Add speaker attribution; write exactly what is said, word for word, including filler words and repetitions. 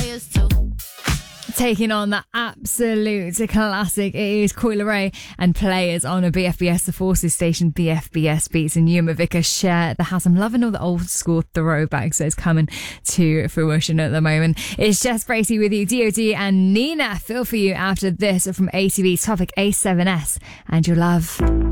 Speaker 1: used to.
Speaker 2: Taking on the absolute classic, it is Coi Leray and Players on a B F B S, the Forces station, B F B S Beats, and you and Mavica share the house. I'm loving all the old school throwbacks that's coming to fruition at the moment. It's Jess Bracey with you, D O D and Nina. Feel for you after this from A T V's Topic A seven S and Your Love.